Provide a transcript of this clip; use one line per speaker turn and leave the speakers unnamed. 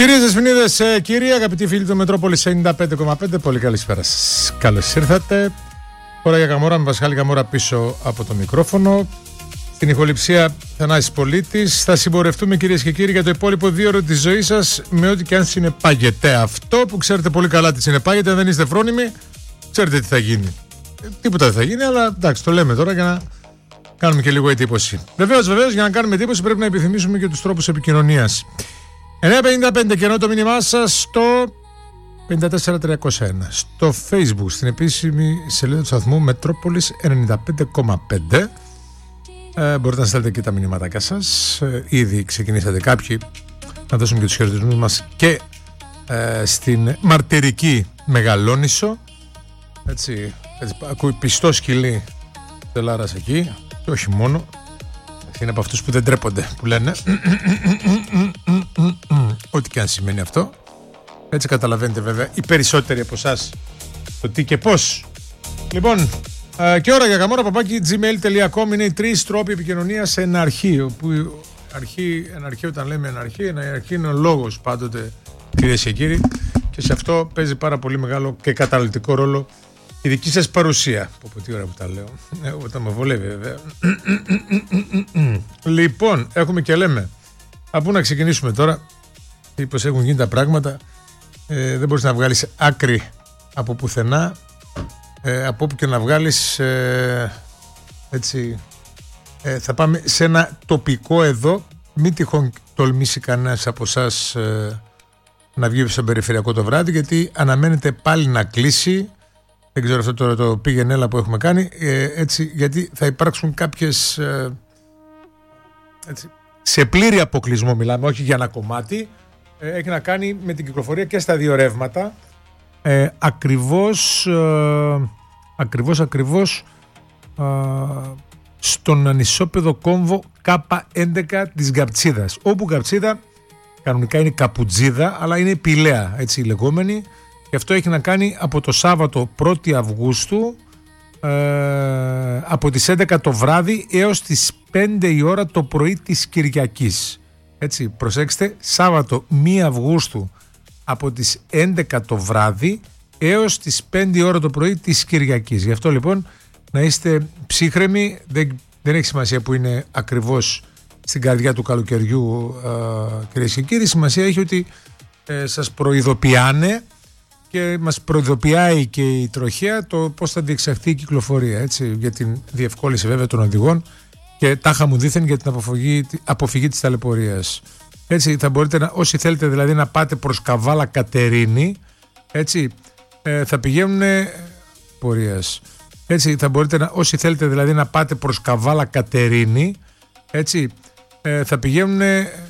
Κυρίες Δεσποινίδες, κύριοι, αγαπητοί φίλοι του Μετρόπολης 95,5, πολύ καλησπέρα σας. Καλώς ήρθατε. Τώρα για Καμόρα, με Πασχάλη Καμόρα πίσω από το μικρόφωνο. Στην ηχοληψία Θανάσης Πολίτης. Θα συμπορευτούμε, κυρίες και κύριοι, για το υπόλοιπο 2 ώρο της ζωής σας, με ό,τι και αν συνεπάγεται. Αυτό που ξέρετε πολύ καλά τι συνεπάγεται, αν δεν είστε φρόνιμοι, ξέρετε τι θα γίνει. Τίποτα δεν θα γίνει, αλλά εντάξει, το λέμε τώρα για να κάνουμε και λίγο εντύπωση. Βεβαίως, για να κάνουμε εντύπωση πρέπει να επιθυμήσουμε και τους τρόπους επικοινωνίας. 9.55 και ενώ το μήνυμά σας στο 54301, στο Facebook, στην επίσημη σελίδα του σταθμού Μετρόπολης 95,5. Μπορείτε να στέλνετε και τα μηνύματάκια σας. Ήδη ξεκινήσατε κάποιοι να δώσουμε και τους χαιρετισμούς μας και στην μαρτυρική Μεγαλόνισσο. Έτσι ακούει πιστό σκυλί Τελάρας εκεί, και όχι μόνο. Είναι από αυτούς που δεν τρέπονται, που λένε ό,τι και αν σημαίνει αυτό. Έτσι καταλαβαίνετε βέβαια οι περισσότεροι από εσάς το τι και πώς. Λοιπόν, και ώρα για Καμόρα @gmail.com είναι οι 3 τρόποι επικοινωνίας εν αρχή. Όπου αρχή, όταν λέμε εν αρχή είναι ο λόγος πάντοτε, κυρίες και κύριοι, και σε αυτό παίζει πάρα πολύ μεγάλο και καταλυτικό ρόλο η δική σας παρουσία. Από τι ώρα που τα λέω, όταν με βολεύει βέβαια. Λοιπόν, έχουμε και λέμε. Από να ξεκινήσουμε τώρα, πως έχουν γίνει τα πράγματα, δεν μπορείς να βγάλεις άκρη από πουθενά, από όπου και να βγάλεις, έτσι, θα πάμε σε ένα τοπικό εδώ. Μην τυχόν τολμήσει κανένας από εσάς να βγει στον περιφερειακό το βράδυ, γιατί αναμένεται πάλι να κλείσει. Δεν ξέρω αυτό τώρα το πήγαινε έλα που έχουμε κάνει, έτσι, γιατί θα υπάρξουν κάποιες, έτσι, σε πλήρη αποκλεισμό μιλάμε, όχι για ένα κομμάτι. Έχει να κάνει με την κυκλοφορία και στα δύο ρεύματα, ακριβώς στον ανισόπεδο κόμβο K11 της Γαψίδας, όπου Γαψίδα κανονικά είναι Καπουτζίδα, αλλά είναι Πηλαία, έτσι λεγόμενη. Και αυτό έχει να κάνει από το Σάββατο 1η Αυγούστου, από τις 11 το βράδυ έως τις 5 η ώρα το πρωί της Κυριακής. Έτσι, προσέξτε, Σάββατο 1 Αυγούστου από τις 11 το βράδυ έως τις 5 η ώρα το πρωί της Κυριακής. Γι' αυτό λοιπόν να είστε ψύχρεμοι, δεν έχει σημασία που είναι ακριβώς στην καρδιά του καλοκαιριού, κυρίες και κύριοι. Σημασία έχει ότι σας προειδοποιάνε και μας προειδοποιάει και η τροχέα το πώς θα διεξαχθεί η κυκλοφορία, έτσι, για την διευκόλυνση βέβαια των οδηγών και τάχα μου δήθεν για την αποφυγή της ταλαιπωρίας. Έτσι, θα μπορείτε όσοι θέλετε δηλαδή να πάτε προς Καβάλα Κατερίνη, έτσι, θα πηγαίνουν πορείας. Έτσι, θα μπορείτε όσοι θέλετε δηλαδή να πάτε προς Καβάλα Κατερίνη, έτσι, θα πηγαίνουν